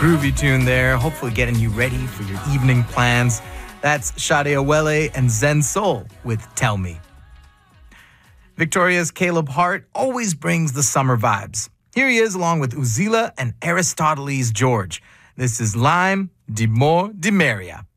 groovy tune there, hopefully getting you ready for your evening plans. That's Sade Awele and Zen Soul with Tell Me. Victoria's Caleb Hart always brings the summer vibes. Here he is along with Uzila and Aristoteles George. This is Lime, Dimor, Dimeria.